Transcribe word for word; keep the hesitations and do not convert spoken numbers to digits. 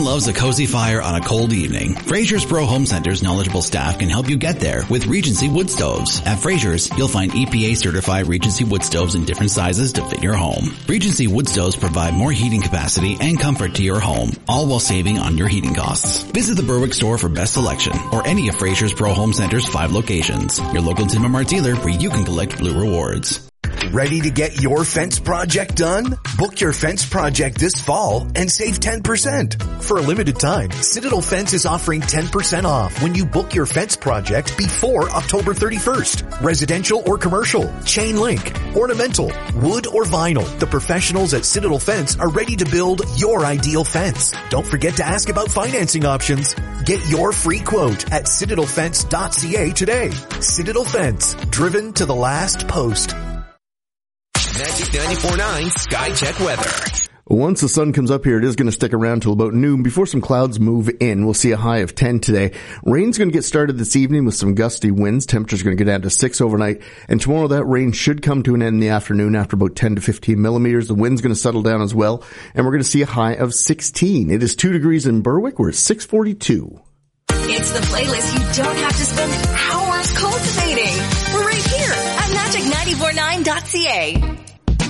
Everyone loves a cozy fire on a cold evening. Fraser's Pro Home Center's knowledgeable staff can help you get there with Regency wood stoves. At Fraser's, you'll find E P A certified Regency wood stoves in different sizes to fit your home. Regency wood stoves provide more heating capacity and comfort to your home, all while saving on your heating costs. Visit the Berwick store for best selection or any of Fraser's Pro Home Center's five locations. Your local Tim and Mart dealer where you can collect Blue Rewards. Ready to get your fence project done? Book your fence project this fall and save ten percent. For a limited time, Citadel Fence is offering ten percent off when you book your fence project before October thirty-first. Residential or commercial, chain link, ornamental, wood or vinyl. The professionals at Citadel Fence are ready to build your ideal fence. Don't forget to ask about financing options. Get your free quote at citadel fence dot c a today. Citadel Fence, driven to the last post. Magic ninety-four point nine Sky Check weather. Once the sun comes up here, it is going to stick around till about noon before some clouds move in. We'll see a high of ten today. Rain's going to get started this evening with some gusty winds. Temperature's going to get down to six overnight. And tomorrow that rain should come to an end in the afternoon after about ten to fifteen millimeters. The wind's going to settle down as well. And we're going to see a high of sixteen. It is two degrees in Berwick. We're at six forty-two. It's the playlist you don't have to spend hours cultivating. We're right here at magic ninety-four point nine dot c a.